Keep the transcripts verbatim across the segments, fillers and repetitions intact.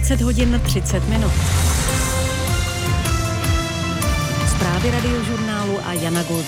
dvacet hodin třicet minut. Zprávy Radiožurnálu a Jana Golda.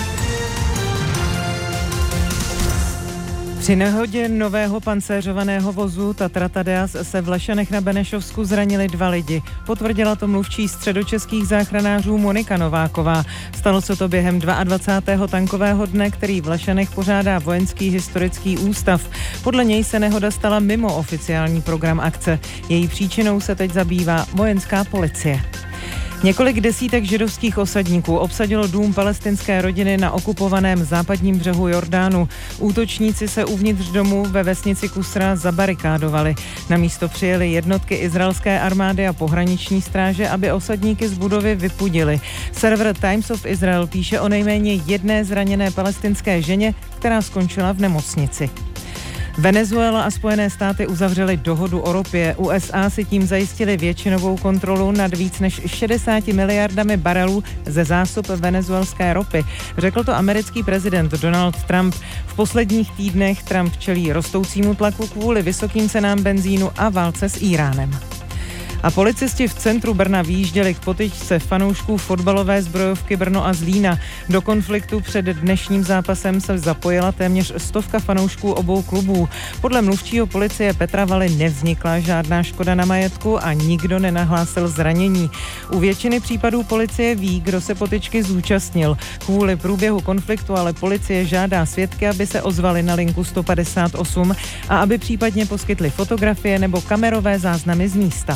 Při nehodě nového pancéřovaného vozu Tatra Tadeas se v Lešanech na Benešovsku zranili dva lidi. Potvrdila to mluvčí středočeských záchranářů Monika Nováková. Stalo se to během dvacátého druhého tankového dne, který v Lešanech pořádá Vojenský historický ústav. Podle něj se nehoda stala mimo oficiální program akce. Její příčinou se teď zabývá vojenská policie. Několik desítek židovských osadníků obsadilo dům palestinské rodiny na okupovaném západním břehu Jordánu. Útočníci se uvnitř domu ve vesnici Kusra zabarikádovali. Na místo přijeli jednotky izraelské armády a pohraniční stráže, aby osadníky z budovy vypudili. Server Times of Israel píše o nejméně jedné zraněné palestinské ženě, která skončila v nemocnici. Venezuela a Spojené státy uzavřely dohodu o ropě. U S A si tím zajistili většinovou kontrolu nad víc než šedesáti miliardami barelů ze zásob venezuelské ropy. Řekl to americký prezident Donald Trump. V posledních týdnech Trump čelí rostoucímu tlaku kvůli vysokým cenám benzínu a válce s Íránem. A policisti v centru Brna vyjížděli k potyčce fanoušků fotbalové zbrojovky Brno a Zlína. Do konfliktu před dnešním zápasem se zapojila téměř stovka fanoušků obou klubů. Podle mluvčího policie Petra Valy nevznikla žádná škoda na majetku a nikdo nenahlásil zranění. U většiny případů policie ví, kdo se potyčky zúčastnil. Kvůli průběhu konfliktu ale policie žádá svědky, aby se ozvali na linku sto padesát osm a aby případně poskytli fotografie nebo kamerové záznamy z místa.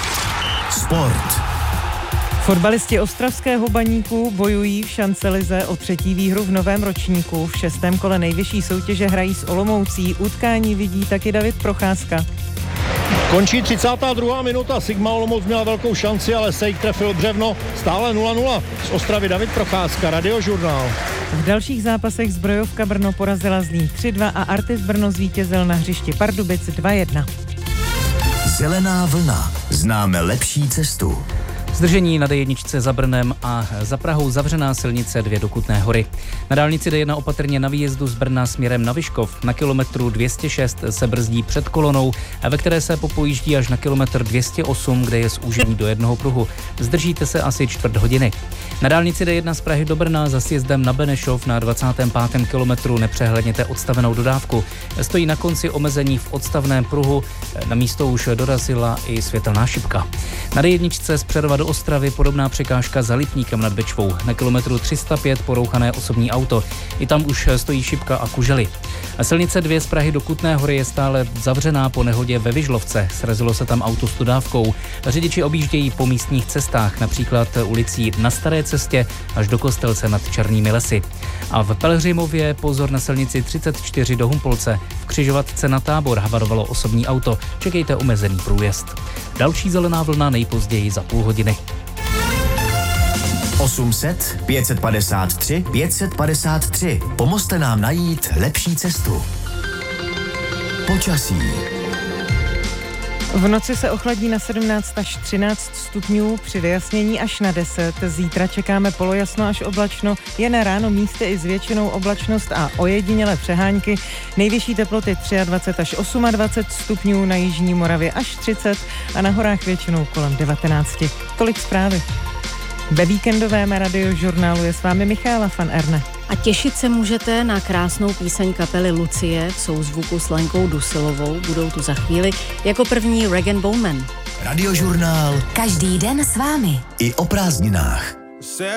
Sport. Fotbalisti ostravského Baníku bojují v šancelize o třetí výhru v novém ročníku. V šestém kole nejvyšší soutěže hrají s Olomoucí. Utkání vidí taky David Procházka. Končí třicátá druhá minuta. Sigma Olomouc měla velkou šanci, ale Sejk trefil břevno. Stále nula nula. Z Ostravy David Procházka, Radiožurnál. V dalších zápasech Zbrojovka Brno porazila Zlín tři dva a Artis Brno zvítězil na hřišti Pardubic dva jedna. Zelená vlna. Známe lepší cestu. Zdržení na D jedna za Brnem a za Prahou zavřená silnice dvě do Kutné Hory. Na dálnici D jedna opatrně na výjezdu z Brna směrem na Vyškov. Na kilometru dvě stě šest se brzdí před kolonou, ve které se popojíždí až na kilometr dvě stě osm, kde je zúžení do jednoho pruhu. Zdržíte se asi čtvrt hodiny. Na dálnici D jedna z Prahy do Brna za sjezdem na Benešov na dvacátém pátém kilometru nepřehledněte odstavenou dodávku. Stojí na konci omezení v odstavném pruhu. Na místo už dorazila i světelná šipka. Na D jedna z Přerova do Ostravy podobná překážka za Lipníkem nad Bečvou. Na kilometru tři sta pět porouchané osobní auto. I tam už stojí šipka a kužely. A silnice dvě z Prahy do Kutné Hory je stále zavřená po nehodě ve Vyžlovce. Srazilo se tam auto s dodávkou. Řidiči objíždějí po místních cestách, například ulicí Na Staré cestě až do Kostelce nad Černými lesy. A v Pelhřimově pozor na silnici třicet čtyři do Humpolce. V křižovatce na Tábor havarovalo osobní auto. Čekejte omezený průjezd. Další zelená vlna nejpozději za půl hodiny. osm set pět set padesát tři pět set padesát tři. Pomozte nám najít lepší cestu. Počasí. V noci se ochladí na sedmnáct až třináct stupňů, při vyjasnění až na deset. Zítra čekáme polojasno až oblačno, jen ráno místy i s většinou oblačnost a ojedinělé přehánky. Nejvyšší teploty dvacet tři až dvacet osm stupňů, na jižní Moravě až třicet a na horách většinou kolem devatenáct. Tolik zprávy. Ve víkendovém Radiožurnálu je s vámi Michála van Erne. A těšit se můžete na krásnou píseň kapely Lucie v souzvuku s Lenkou Dusilovou. Budou tu za chvíli jako první Rag and Bone Man. Radiožurnál. Každý den s vámi. I o prázdninách.